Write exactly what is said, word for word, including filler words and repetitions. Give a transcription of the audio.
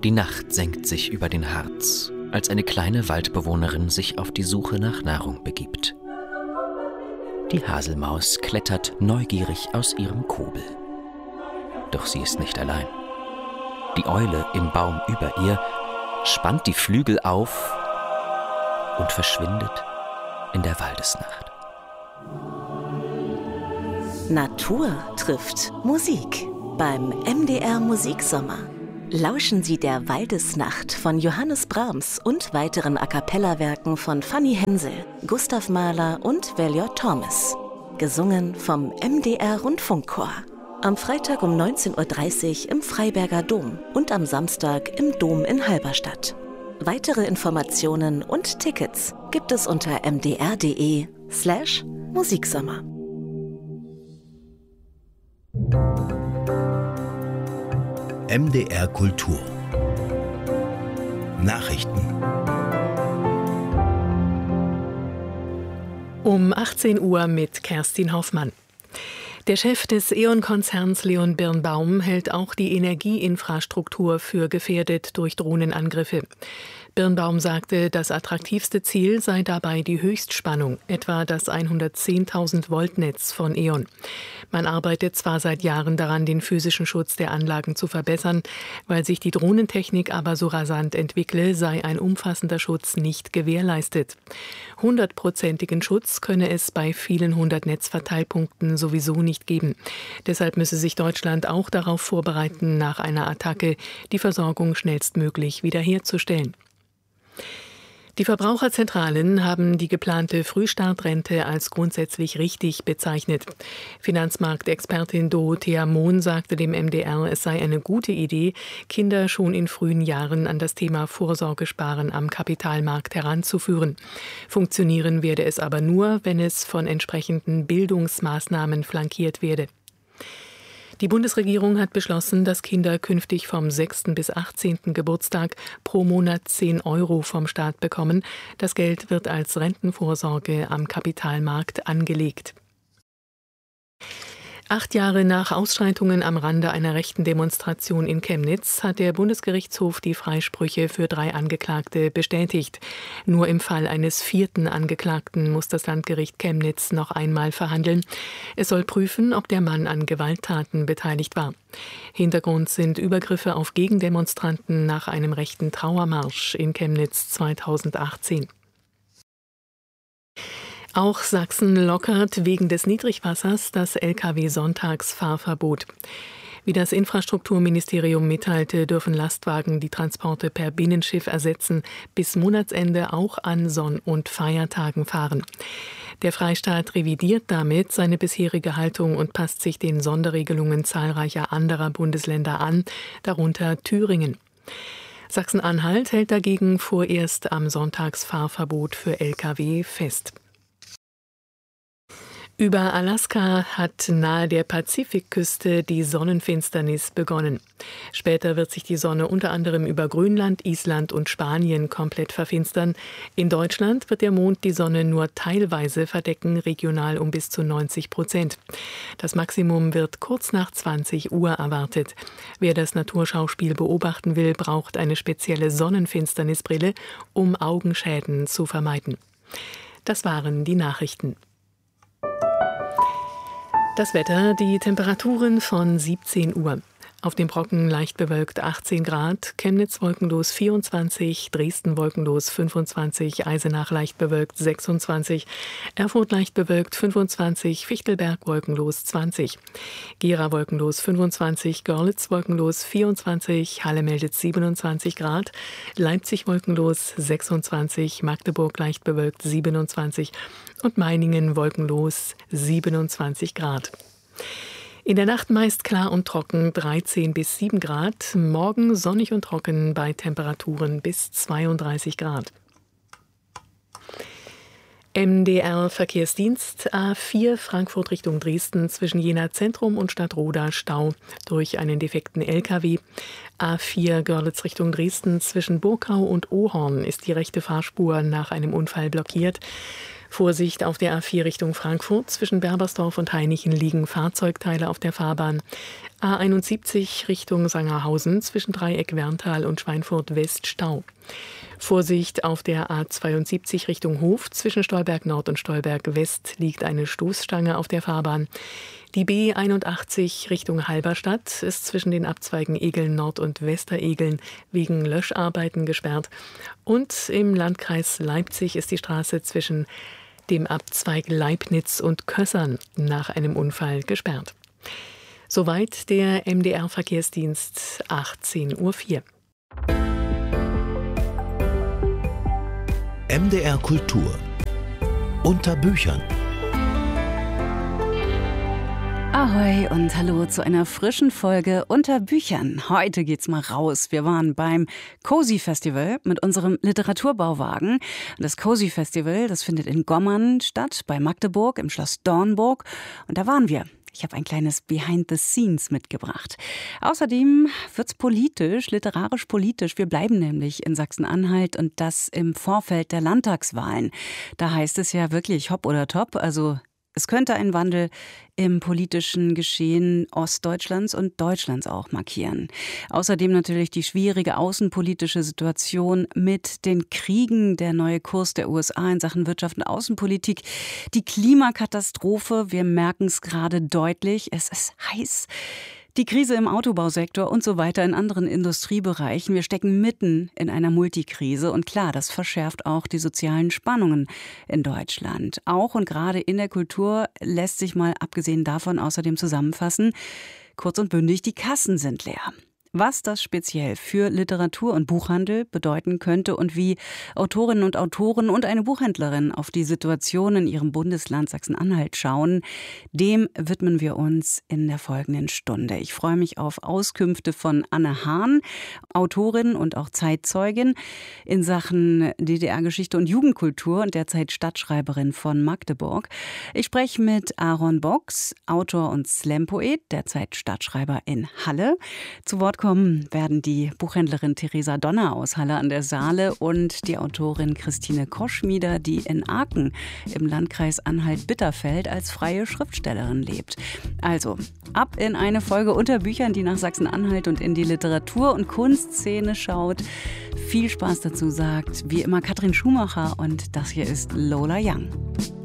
Die Nacht senkt sich über den Harz, als eine kleine Waldbewohnerin sich auf die Suche nach Nahrung begibt. Die Haselmaus klettert neugierig aus ihrem Kobel. Doch sie ist nicht allein. Die Eule im Baum über ihr spannt die Flügel auf und verschwindet in der Waldesnacht. Natur trifft Musik beim M D R Musiksommer. Lauschen Sie der Waldesnacht von Johannes Brahms und weiteren A-cappella-Werken von Fanny Hensel, Gustav Mahler und Valior Thomas. Gesungen vom M D R Rundfunkchor. Am Freitag um neunzehn Uhr dreißig im Freiberger Dom und am Samstag im Dom in Halberstadt. Weitere Informationen und Tickets gibt es unter mdr.de slash Musiksommer. M D R Kultur Nachrichten. Um achtzehn Uhr mit Kerstin Hoffmann. Der Chef des E.ON-Konzerns Leon Birnbaum hält auch die Energieinfrastruktur für gefährdet durch Drohnenangriffe. Birnbaum sagte, das attraktivste Ziel sei dabei die Höchstspannung, etwa das hundertzehntausend Volt Netz von E.ON. Man arbeitet zwar seit Jahren daran, den physischen Schutz der Anlagen zu verbessern, weil sich die Drohnentechnik aber so rasant entwickle, sei ein umfassender Schutz nicht gewährleistet. Hundertprozentigen Schutz könne es bei vielen hundert Netzverteilpunkten sowieso nicht geben. Deshalb müsse sich Deutschland auch darauf vorbereiten, nach einer Attacke die Versorgung schnellstmöglich wiederherzustellen. Die Verbraucherzentralen haben die geplante Frühstartrente als grundsätzlich richtig bezeichnet. Finanzmarktexpertin Dorothea Mohn sagte dem M D R, es sei eine gute Idee, Kinder schon in frühen Jahren an das Thema Vorsorgesparen am Kapitalmarkt heranzuführen. Funktionieren werde es aber nur, wenn es von entsprechenden Bildungsmaßnahmen flankiert werde. Die Bundesregierung hat beschlossen, dass Kinder künftig vom sechsten bis achtzehnten Geburtstag pro Monat zehn Euro vom Staat bekommen. Das Geld wird als Rentenvorsorge am Kapitalmarkt angelegt. Acht Jahre nach Ausschreitungen am Rande einer rechten Demonstration in Chemnitz hat der Bundesgerichtshof die Freisprüche für drei Angeklagte bestätigt. Nur im Fall eines vierten Angeklagten muss das Landgericht Chemnitz noch einmal verhandeln. Es soll prüfen, ob der Mann an Gewalttaten beteiligt war. Hintergrund sind Übergriffe auf Gegendemonstranten nach einem rechten Trauermarsch in Chemnitz zweitausendachtzehn. Auch Sachsen lockert wegen des Niedrigwassers das L K W-Sonntagsfahrverbot. Wie das Infrastrukturministerium mitteilte, dürfen Lastwagen die Transporte per Binnenschiff ersetzen, bis Monatsende auch an Sonn- und Feiertagen fahren. Der Freistaat revidiert damit seine bisherige Haltung und passt sich den Sonderregelungen zahlreicher anderer Bundesländer an, darunter Thüringen. Sachsen-Anhalt hält dagegen vorerst am Sonntagsfahrverbot für L K W fest. Über Alaska hat nahe der Pazifikküste die Sonnenfinsternis begonnen. Später wird sich die Sonne unter anderem über Grönland, Island und Spanien komplett verfinstern. In Deutschland wird der Mond die Sonne nur teilweise verdecken, regional um bis zu neunzig Prozent. Das Maximum wird kurz nach zwanzig Uhr erwartet. Wer das Naturschauspiel beobachten will, braucht eine spezielle Sonnenfinsternisbrille, um Augenschäden zu vermeiden. Das waren die Nachrichten. Das Wetter, die Temperaturen von siebzehn Uhr. Auf dem Brocken leicht bewölkt achtzehn Grad, Chemnitz wolkenlos vierundzwanzig, Dresden wolkenlos fünfundzwanzig, Eisenach leicht bewölkt sechsundzwanzig, Erfurt leicht bewölkt fünfundzwanzig, Fichtelberg wolkenlos zwanzig, Gera wolkenlos fünfundzwanzig, Görlitz wolkenlos vierundzwanzig, Halle meldet siebenundzwanzig Grad, Leipzig wolkenlos sechsundzwanzig, Magdeburg leicht bewölkt siebenundzwanzig und Meiningen wolkenlos siebenundzwanzig Grad. In der Nacht meist klar und trocken, dreizehn bis sieben Grad. Morgen sonnig und trocken bei Temperaturen bis zweiunddreißig Grad. M D R-Verkehrsdienst A vier Frankfurt Richtung Dresden zwischen Jena Zentrum und Stadtroda Stau durch einen defekten L K W. A vier Görlitz Richtung Dresden zwischen Burgau und Ohorn ist die rechte Fahrspur nach einem Unfall blockiert. Vorsicht auf der A vier Richtung Frankfurt. Zwischen Berbersdorf und Hainichen liegen Fahrzeugteile auf der Fahrbahn. A einundsiebzig Richtung Sangerhausen. Zwischen Dreieck Werntal und Schweinfurt West Stau. Vorsicht auf der A zweiundsiebzig Richtung Hof. Zwischen Stolberg Nord und Stolberg West liegt eine Stoßstange auf der Fahrbahn. Die B einundachtzig Richtung Halberstadt ist zwischen den Abzweigen Egeln Nord und Westeregeln wegen Löscharbeiten gesperrt. Und im Landkreis Leipzig ist die Straße zwischen dem Abzweig Leibnitz und Kössern nach einem Unfall gesperrt. Soweit der M D R-Verkehrsdienst, achtzehn Uhr vier. M D R Kultur unter Büchern. Ahoi und hallo zu einer frischen Folge unter Büchern. Heute geht's mal raus. Wir waren beim Cozy Festival mit unserem Literaturbauwagen. Das Cozy Festival, das findet in Gommern statt, bei Magdeburg im Schloss Dornburg. Und da waren wir. Ich habe ein kleines Behind the Scenes mitgebracht. Außerdem wird's politisch, literarisch politisch. Wir bleiben nämlich in Sachsen-Anhalt und das im Vorfeld der Landtagswahlen. Da heißt es ja wirklich hopp oder top, also es könnte einen Wandel im politischen Geschehen Ostdeutschlands und Deutschlands auch markieren. Außerdem natürlich die schwierige außenpolitische Situation mit den Kriegen, der neue Kurs der U S A in Sachen Wirtschaft und Außenpolitik, die Klimakatastrophe, wir merken es gerade deutlich, es ist heiß. Die Krise im Autobausektor und so weiter in anderen Industriebereichen. Wir stecken mitten in einer Multikrise und klar, das verschärft auch die sozialen Spannungen in Deutschland. Auch und gerade in der Kultur lässt sich mal abgesehen davon außerdem zusammenfassen, kurz und bündig, die Kassen sind leer. Was das speziell für Literatur und Buchhandel bedeuten könnte und wie Autorinnen und Autoren und eine Buchhändlerin auf die Situation in ihrem Bundesland Sachsen-Anhalt schauen, dem widmen wir uns in der folgenden Stunde. Ich freue mich auf Auskünfte von Anne Hahn, Autorin und auch Zeitzeugin in Sachen D D R-Geschichte und Jugendkultur und derzeit Stadtschreiberin von Magdeburg. Ich spreche mit Aaron Box, Autor und Slam-Poet, derzeit Stadtschreiber in Halle. Zu Wort kommen werden die Buchhändlerin Theresa Donner aus Halle an der Saale und die Autorin Christine Koschmieder, die in Aachen im Landkreis Anhalt-Bitterfeld als freie Schriftstellerin lebt. Also, ab in eine Folge unter Büchern, die nach Sachsen-Anhalt und in die Literatur- und Kunstszene schaut. Viel Spaß dazu, sagt wie immer Katrin Schumacher, und das hier ist Lola Young.